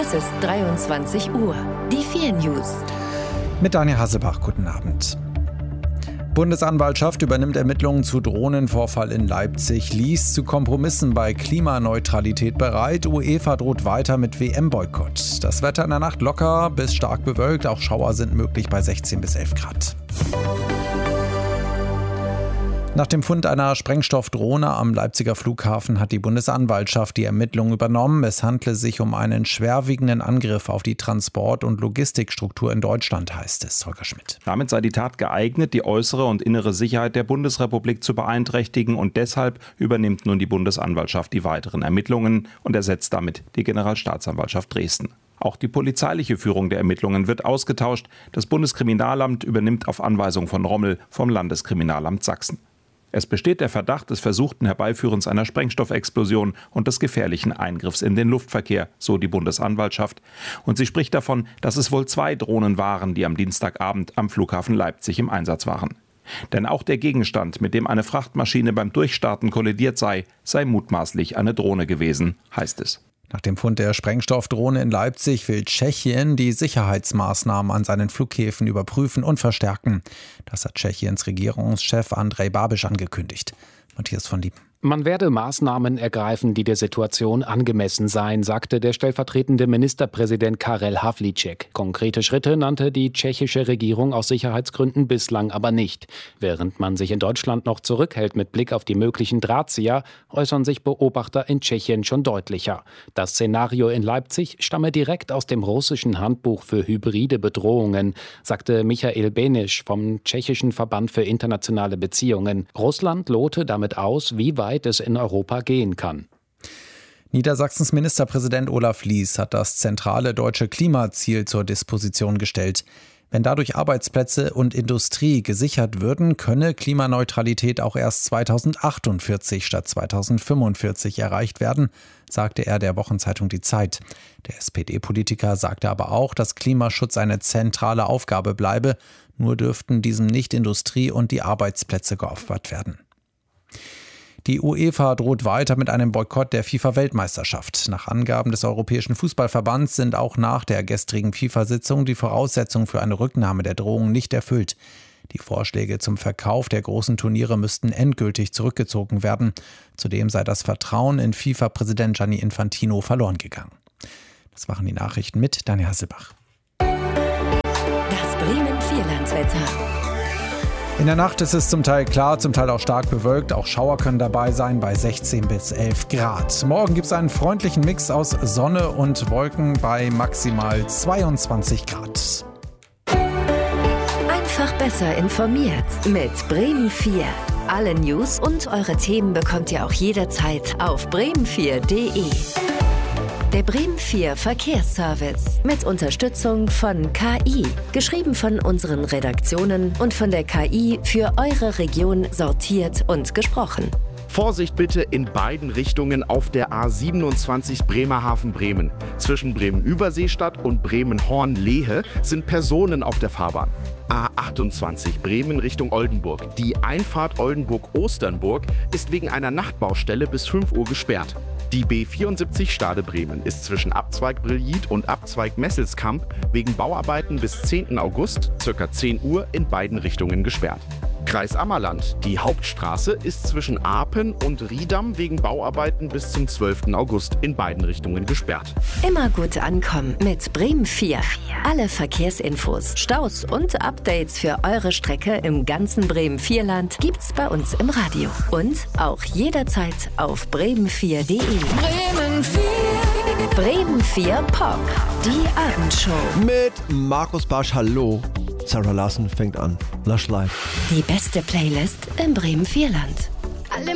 Es ist 23 Uhr. Die 4 News. Mit Daniel Hassebach, guten Abend. Bundesanwaltschaft übernimmt Ermittlungen zu Drohnenvorfall in Leipzig, liest zu Kompromissen bei Klimaneutralität bereit. UEFA droht weiter mit WM-Boykott. Das Wetter in der Nacht locker bis stark bewölkt. Auch Schauer sind möglich bei 16 bis 11 Grad. Nach dem Fund einer Sprengstoffdrohne am Leipziger Flughafen hat die Bundesanwaltschaft die Ermittlungen übernommen. Es handle sich um einen schwerwiegenden Angriff auf die Transport- und Logistikstruktur in Deutschland, heißt es. Holger Schmidt. Damit sei die Tat geeignet, die äußere und innere Sicherheit der Bundesrepublik zu beeinträchtigen, und deshalb übernimmt nun die Bundesanwaltschaft die weiteren Ermittlungen und ersetzt damit die Generalstaatsanwaltschaft Dresden. Auch die polizeiliche Führung der Ermittlungen wird ausgetauscht. Das Bundeskriminalamt übernimmt auf Anweisung von Rommel vom Landeskriminalamt Sachsen. Es besteht der Verdacht des versuchten Herbeiführens einer Sprengstoffexplosion und des gefährlichen Eingriffs in den Luftverkehr, so die Bundesanwaltschaft. Und sie spricht davon, dass es wohl 2 Drohnen waren, die am Dienstagabend am Flughafen Leipzig im Einsatz waren. Denn auch der Gegenstand, mit dem eine Frachtmaschine beim Durchstarten kollidiert sei mutmaßlich eine Drohne gewesen, heißt es. Nach dem Fund der Sprengstoffdrohne in Leipzig will Tschechien die Sicherheitsmaßnahmen an seinen Flughäfen überprüfen und verstärken. Das hat Tschechiens Regierungschef Andrej Babiš angekündigt. Matthias von Lieben. Man werde Maßnahmen ergreifen, die der Situation angemessen seien, sagte der stellvertretende Ministerpräsident Karel Havlíček. Konkrete Schritte nannte die tschechische Regierung aus Sicherheitsgründen bislang aber nicht. Während man sich in Deutschland noch zurückhält mit Blick auf die möglichen Drahtzieher, äußern sich Beobachter in Tschechien schon deutlicher. Das Szenario in Leipzig stamme direkt aus dem russischen Handbuch für hybride Bedrohungen, sagte Michael Benisch vom tschechischen Verband für internationale Beziehungen. Russland lote damit aus, wie weit es in Europa gehen kann. Niedersachsens Ministerpräsident Olaf Lies hat das zentrale deutsche Klimaziel zur Disposition gestellt. Wenn dadurch Arbeitsplätze und Industrie gesichert würden, könne Klimaneutralität auch erst 2048 statt 2045 erreicht werden, sagte er der Wochenzeitung Die Zeit. Der SPD-Politiker sagte aber auch, dass Klimaschutz eine zentrale Aufgabe bleibe. Nur dürften diesem nicht Industrie und die Arbeitsplätze geopfert werden. Die UEFA droht weiter mit einem Boykott der FIFA-Weltmeisterschaft. Nach Angaben des Europäischen Fußballverbands sind auch nach der gestrigen FIFA-Sitzung die Voraussetzungen für eine Rücknahme der Drohung nicht erfüllt. Die Vorschläge zum Verkauf der großen Turniere müssten endgültig zurückgezogen werden. Zudem sei das Vertrauen in FIFA-Präsident Gianni Infantino verloren gegangen. Das waren die Nachrichten mit Daniel Hassebach. Das Bremen-Vierlandswetter. In der Nacht ist es zum Teil klar, zum Teil auch stark bewölkt. Auch Schauer können dabei sein bei 16 bis 11 Grad. Morgen gibt es einen freundlichen Mix aus Sonne und Wolken bei maximal 22 Grad. Einfach besser informiert mit Bremen 4. Alle News und eure Themen bekommt ihr auch jederzeit auf bremen4.de. Der Bremen 4 Verkehrsservice mit Unterstützung von KI. Geschrieben von unseren Redaktionen und von der KI für eure Region sortiert und gesprochen. Vorsicht bitte in beiden Richtungen auf der A27 Bremerhaven-Bremen. Zwischen Bremen-Überseestadt und Bremen-Horn-Lehe sind Personen auf der Fahrbahn. A28 Bremen Richtung Oldenburg. Die Einfahrt Oldenburg-Osternburg ist wegen einer Nachtbaustelle bis 5 Uhr gesperrt. Die B74 Stade Bremen ist zwischen Abzweig Brillit und Abzweig Messelskamp wegen Bauarbeiten bis 10. August, ca. 10 Uhr, in beiden Richtungen gesperrt. Kreis Ammerland. Die Hauptstraße ist zwischen Apen und Riedam wegen Bauarbeiten bis zum 12. August in beiden Richtungen gesperrt. Immer gut ankommen mit Bremen 4. Alle Verkehrsinfos, Staus und Updates für eure Strecke im ganzen Bremen-Vierland gibt's bei uns im Radio. Und auch jederzeit auf bremen4.de. Bremen 4. Bremen 4 Pop. Die Abendshow. Mit Markus Barsch, hallo. Sarah Larsen fängt an. Lush Life. Die beste Playlist im Bremen-Vierland.